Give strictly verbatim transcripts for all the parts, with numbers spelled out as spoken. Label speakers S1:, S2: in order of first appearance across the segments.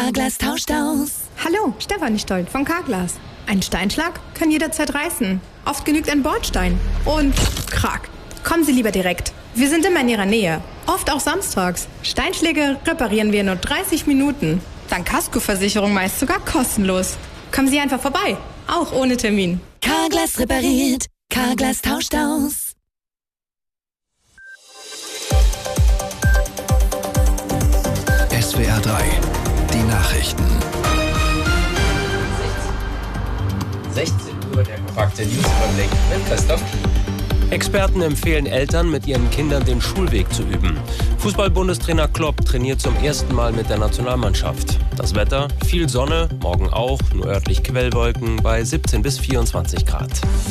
S1: Carglass tauscht aus.
S2: Hallo, Stefanie Stoll von Carglass. Ein Steinschlag kann jederzeit reißen. Oft genügt ein Bordstein. Und krack. Kommen Sie lieber direkt. Wir sind immer in Ihrer Nähe. Oft auch samstags. Steinschläge reparieren wir in nur dreißig Minuten. Dank Kaskoversicherung meist sogar kostenlos. Kommen Sie einfach vorbei. Auch ohne Termin.
S1: Carglass repariert. Carglass tauscht aus.
S3: S W R drei, die Nachrichten.
S4: sechzehn Uhr, der kompakte Newsüberblick mit Christoph Kiel.
S5: Experten empfehlen Eltern, mit ihren Kindern den Schulweg zu üben. Fußball-Bundestrainer Klopp trainiert zum ersten Mal mit der Nationalmannschaft. Das Wetter, viel Sonne, morgen auch, nur örtlich Quellwolken bei siebzehn bis vierundzwanzig Grad.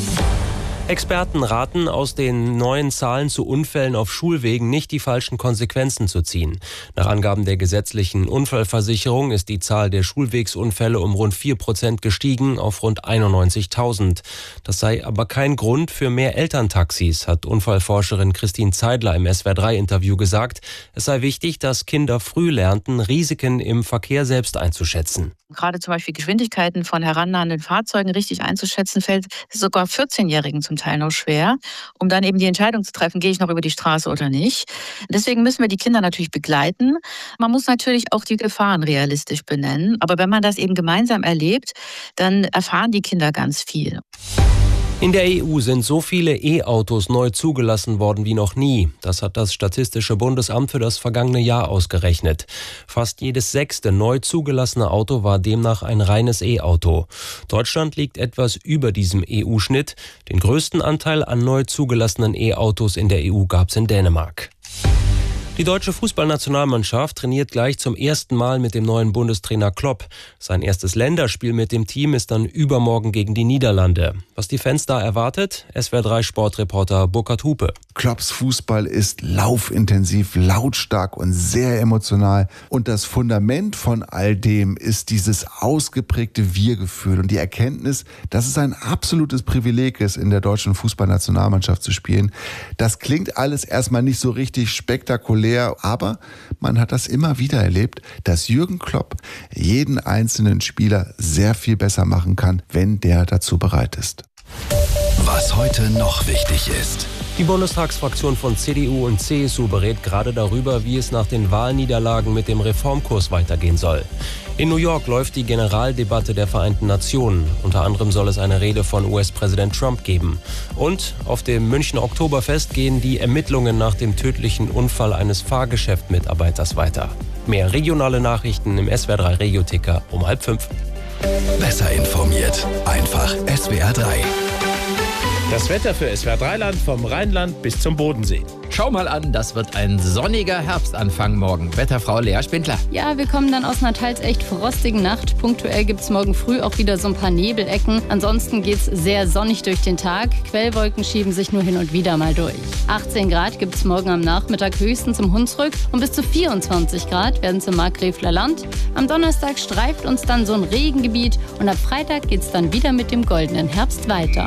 S5: Experten raten, aus den neuen Zahlen zu Unfällen auf Schulwegen nicht die falschen Konsequenzen zu ziehen. Nach Angaben der gesetzlichen Unfallversicherung ist die Zahl der Schulwegsunfälle um rund vier Prozent gestiegen auf rund einundneunzigtausend. Das sei aber kein Grund für mehr Elterntaxis, hat Unfallforscherin Christine Zeidler im S W R drei Interview gesagt. Es sei wichtig, dass Kinder früh lernten, Risiken im Verkehr selbst einzuschätzen.
S6: Gerade zum Beispiel Geschwindigkeiten von herannahenden Fahrzeugen richtig einzuschätzen, fällt sogar vierzehnjährigen zum Teil noch schwer, um dann eben die Entscheidung zu treffen, gehe ich noch über die Straße oder nicht. Deswegen müssen wir die Kinder natürlich begleiten. Man muss natürlich auch die Gefahren realistisch benennen. Aber wenn man das eben gemeinsam erlebt, dann erfahren die Kinder ganz viel.
S5: In der E U sind so viele E-Autos neu zugelassen worden wie noch nie. Das hat das Statistische Bundesamt für das vergangene Jahr ausgerechnet. Fast jedes sechste neu zugelassene Auto war demnach ein reines E-Auto. Deutschland liegt etwas über diesem E U-Schnitt. Den größten Anteil an neu zugelassenen E-Autos in der E U gab es in Dänemark. Die deutsche Fußballnationalmannschaft trainiert gleich zum ersten Mal mit dem neuen Bundestrainer Klopp. Sein erstes Länderspiel mit dem Team ist dann übermorgen gegen die Niederlande. Was die Fans da erwartet? S W R drei Sportreporter Burkhard Hupe.
S7: Klopps Fußball ist laufintensiv, lautstark und sehr emotional. Und das Fundament von all dem ist dieses ausgeprägte Wir-Gefühl und die Erkenntnis, dass es ein absolutes Privileg ist, in der deutschen Fußballnationalmannschaft zu spielen. Das klingt alles erstmal nicht so richtig spektakulär, aber man hat das immer wieder erlebt, dass Jürgen Klopp jeden einzelnen Spieler sehr viel besser machen kann, wenn der dazu bereit ist.
S3: Was heute noch wichtig ist.
S5: Die Bundestagsfraktion von C D U und C S U berät gerade darüber, wie es nach den Wahlniederlagen mit dem Reformkurs weitergehen soll. In New York läuft die Generaldebatte der Vereinten Nationen. Unter anderem soll es eine Rede von U S-Präsident Trump geben. Und auf dem Münchner Oktoberfest gehen die Ermittlungen nach dem tödlichen Unfall eines Fahrgeschäftmitarbeiters weiter. Mehr regionale Nachrichten im S W R drei Regio-Ticker um halb fünf.
S3: Besser informiert. Einfach S W R drei.
S8: Das Wetter für S W R drei Land vom Rheinland bis zum Bodensee.
S4: Schau mal an, das wird ein sonniger Herbstanfang morgen. Wetterfrau Lea Spindler.
S9: Ja, wir kommen dann aus einer teils echt frostigen Nacht. Punktuell gibt es morgen früh auch wieder so ein paar Nebelecken. Ansonsten geht es sehr sonnig durch den Tag. Quellwolken schieben sich nur hin und wieder mal durch. achtzehn Grad gibt es morgen am Nachmittag höchstens im Hunsrück und bis zu vierundzwanzig Grad werden es im Markgräfler Land. Am Donnerstag streift uns dann so ein Regengebiet und ab Freitag geht es dann wieder mit dem goldenen Herbst weiter.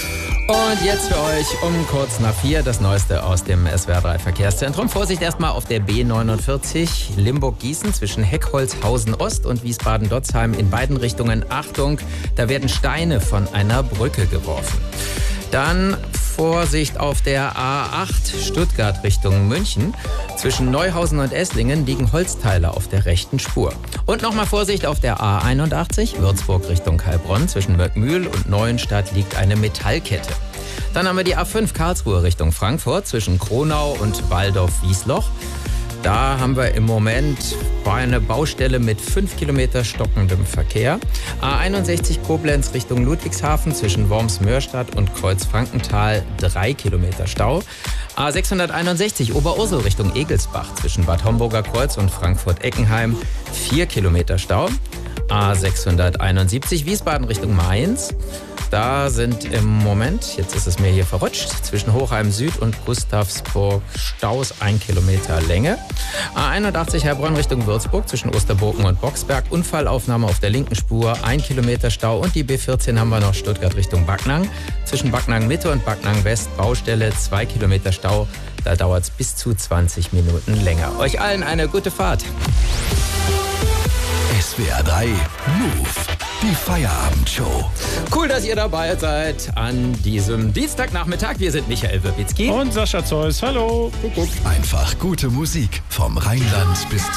S4: Und jetzt für euch um kurz nach vier das Neueste aus dem S W R drei Verkehrszentrum. Vorsicht erstmal auf der B neunundvierzig Limburg-Gießen zwischen Heckholzhausen-Ost und Wiesbaden-Dotzheim in beiden Richtungen. Achtung, da werden Steine von einer Brücke geworfen. Dann Vorsicht auf der A acht Stuttgart Richtung München. Zwischen Neuhausen und Esslingen liegen Holzteile auf der rechten Spur. Und nochmal Vorsicht auf der A einundachtzig Würzburg Richtung Heilbronn. Zwischen Möckmühl und Neuenstadt liegt eine Metallkette. Dann haben wir die A fünf Karlsruhe Richtung Frankfurt zwischen Kronau und Waldorf-Wiesloch. Da haben wir im Moment eine Baustelle mit fünf Kilometer stockendem Verkehr. A einundsechzig Koblenz Richtung Ludwigshafen zwischen Worms-Mörstadt und Kreuz-Frankenthal drei Kilometer Stau. A sechshunderteinundsechzig Oberursel Richtung Egelsbach zwischen Bad Homburger Kreuz und Frankfurt-Eckenheim vier Kilometer Stau. A sechshunderteinundsiebzig Wiesbaden Richtung Mainz. Da sind im Moment, jetzt ist es mir hier verrutscht, zwischen Hochheim Süd und Gustavsburg Staus ein Kilometer Länge. A einundachtzig Heilbronn Richtung Würzburg zwischen Osterburgen und Boxberg. Unfallaufnahme auf der linken Spur, ein Kilometer Stau. Und die B vierzehn haben wir noch Stuttgart Richtung Backnang. Zwischen Backnang Mitte und Backnang West Baustelle, zwei Kilometer Stau. Da dauert es bis zu zwanzig Minuten länger. Euch allen eine gute Fahrt.
S3: S S W R drei Move, die Feierabendshow.
S4: Cool, dass ihr dabei seid an diesem Dienstagnachmittag. Wir sind Michael Wirbitzki
S8: und Sascha Zeus. Hallo.
S3: Einfach gute Musik vom Rheinland bis